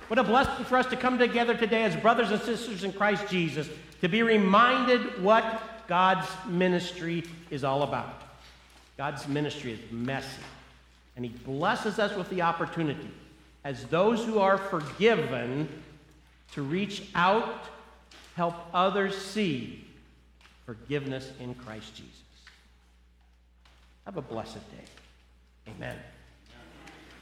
What a blessing for us to come together today as brothers and sisters in Christ Jesus to be reminded what God's ministry is all about. God's ministry is messy, and he blesses us with the opportunity, as those who are forgiven, to reach out, help others see forgiveness in Christ Jesus. Have a blessed day. Amen.